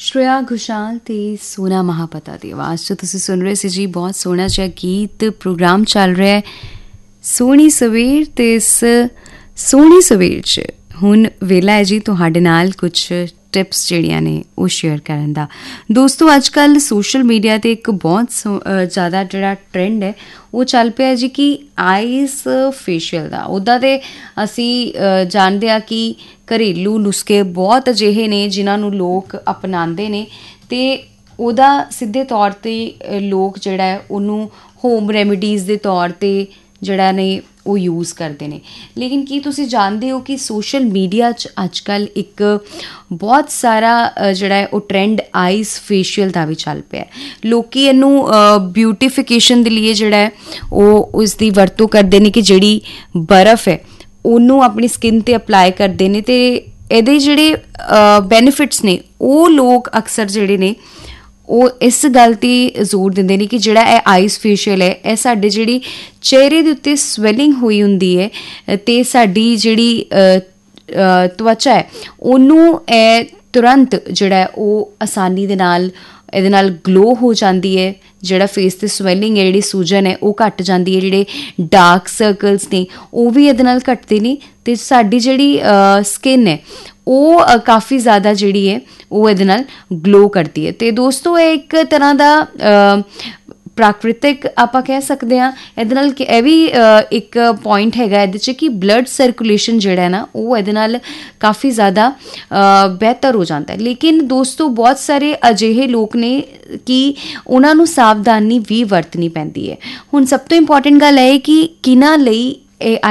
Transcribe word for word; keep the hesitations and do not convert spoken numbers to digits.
ਸ਼੍ਰੇਆ ਘੋਸ਼ਾਲ ਤੇ ਸੋਨਾ ਮਹਾਪਤਾ ਦੀ ਆਵਾਜ਼ 'ਚ ਤੁਸੀਂ ਸੁਣ ਰਹੇ ਸੀ ਜੀ ਬਹੁਤ ਸੋਹਣਾ ਜਿਹਾ ਗੀਤ। ਪ੍ਰੋਗਰਾਮ ਚੱਲ ਰਿਹਾ ਹੈ ਸੋਹਣੀ ਸਵੇਰ ਤੇ ਇਸ ਸੋਹਣੀ ਸਵੇਰ 'ਚ ਹੁਣ ਵੇਲਾ ਹੈ ਜੀ ਤੁਹਾਡੇ ਨਾਲ ਕੁਛ ਟਿਪਸ ਜਿਹੜੀਆਂ ਨੇ ਉਹ ਸ਼ੇਅਰ ਕਰਨ ਦਾ। ਦੋਸਤੋ ਅੱਜ ਕੱਲ੍ਹ ਸੋਸ਼ਲ ਮੀਡੀਆ 'ਤੇ ਇੱਕ ਬਹੁਤ ਸੋ ਜ਼ਿਆਦਾ ਜਿਹੜਾ ਟਰੈਂਡ ਹੈ ਉਹ ਚੱਲ ਪਿਆ ਜੀ ਕਿ ਆਈਸ ਫੇਸ਼ੀਅਲ ਦਾ। ਉੱਦਾਂ ਤਾਂ ਅਸੀਂ ਜਾਣਦੇ ਹਾਂ ਕਿ ਘਰੇਲੂ ਨੁਸਖੇ ਬਹੁਤ ਅਜਿਹੇ ਨੇ ਜਿਨ੍ਹਾਂ ਨੂੰ ਲੋਕ ਅਪਣਾਉਂਦੇ ਨੇ ਅਤੇ ਉਹਦਾ ਸਿੱਧੇ ਤੌਰ 'ਤੇ ਲੋਕ ਜਿਹੜਾ ਹੈ ਉਹਨੂੰ ਹੋਮ ਰੈਮੀਡੀਜ਼ ਦੇ ਤੌਰ 'ਤੇ ਜਿਹੜਾ ਨੇ ਉਹ ਯੂਜ਼ ਕਰਦੇ ਨੇ। ਲੇਕਿਨ ਕੀ ਤੁਸੀਂ ਜਾਣਦੇ ਹੋ ਕਿ ਸੋਸ਼ਲ ਮੀਡੀਆ 'ਚ ਅੱਜ ਕੱਲ੍ਹ ਇੱਕ ਬਹੁਤ ਸਾਰਾ ਜਿਹੜਾ ਹੈ ਉਹ ਟਰੈਂਡ ਆਈਸ ਫੇਸ਼ੀਅਲ ਦਾ ਵੀ ਚੱਲ ਪਿਆ। ਲੋਕ ਇਹਨੂੰ ਬਿਊਟੀਫਿਕੇਸ਼ਨ ਦੇ ਲਈ ਜਿਹੜਾ ਹੈ ਉਹ ਉਸ ਦੀ ਵਰਤੋਂ ਕਰਦੇ ਨੇ ਕਿ ਜਿਹੜੀ ਬਰਫ਼ ਹੈ ਉਹਨੂੰ ਆਪਣੀ ਸਕਿਨ 'ਤੇ ਅਪਲਾਈ ਕਰਦੇ ਨੇ ਅਤੇ ਇਹਦੇ ਜਿਹੜੇ ਬੈਨੀਫਿਟਸ ਨੇ ਉਹ ਲੋਕ ਅਕਸਰ ਜਿਹੜੇ ਨੇ ਉਹ ਇਸ ਗੱਲ 'ਤੇ ਜ਼ੋਰ ਦਿੰਦੇ ਨੇ ਕਿ ਜਿਹੜਾ ਇਹ ਆਈਸ ਫੇਸ਼ੀਅਲ ਹੈ ਇਹ ਸਾਡੇ ਜਿਹੜੀ ਚਿਹਰੇ ਦੇ ਉੱਤੇ ਸਵੈਲਿੰਗ ਹੋਈ ਹੁੰਦੀ ਹੈ ਅਤੇ ਸਾਡੀ ਜਿਹੜੀ ਤਵਚਾ ਹੈ ਉਹਨੂੰ ਇਹ ਤੁਰੰਤ ਜਿਹੜਾ ਹੈ ਉਹ ਆਸਾਨੀ ਦੇ ਨਾਲ ਇਹਦੇ ਨਾਲ ਗਲੋ ਹੋ ਜਾਂਦੀ ਹੈ। ਜਿਹੜਾ ਫੇਸ 'ਤੇ ਸਵੈਲਿੰਗ ਹੈ ਜਿਹੜੀ ਸੂਜਨ ਹੈ ਉਹ ਘੱਟ ਜਾਂਦੀ ਹੈ। ਜਿਹੜੇ ਡਾਰਕ ਸਰਕਲਸ ਨੇ ਉਹ ਵੀ ਇਹਦੇ ਨਾਲ ਘੱਟਦੇ ਨੇ ਅਤੇ ਸਾਡੀ ਜਿਹੜੀ ਸਕਿਨ ਹੈ ਉਹ ਕਾਫੀ ਜ਼ਿਆਦਾ ਜਿਹੜੀ ਹੈ ਉਹ ਇਹਦੇ ਨਾਲ ਗਲੋ ਕਰਦੀ ਹੈ। ਅਤੇ ਦੋਸਤੋ ਇਹ ਇੱਕ ਤਰ੍ਹਾਂ ਦਾ ਪ੍ਰਾਕ੍ਰਿਤਿਕ ਆਪਾਂ ਕਹਿ ਸਕਦੇ ਹਾਂ। ਇਹਦੇ ਨਾਲ ਇਹ ਵੀ ਇੱਕ ਪੁਆਇੰਟ ਹੈਗਾ ਇਹਦੇ 'ਚ ਕਿ ਬਲੱਡ ਸਰਕੂਲੇਸ਼ਨ ਜਿਹੜਾ ਹੈ ਨਾ ਉਹ ਇਹਦੇ ਨਾਲ ਕਾਫੀ ਜ਼ਿਆਦਾ ਬਿਹਤਰ ਹੋ ਜਾਂਦਾ ਹੈ। ਲੇਕਿਨ ਦੋਸਤੋ ਬਹੁਤ ਸਾਰੇ ਅਜਿਹੇ ਲੋਕ ਨੇ ਕਿ ਉਹਨਾਂ ਨੂੰ ਸਾਵਧਾਨੀ ਵੀ ਵਰਤਣੀ ਪੈਂਦੀ ਹੈ। ਹੁਣ ਸਭ ਤੋਂ ਇੰਪੋਰਟੈਂਟ ਗੱਲ ਇਹ ਕਿ ਕਿਹਨਾਂ ਲਈ ਇਹ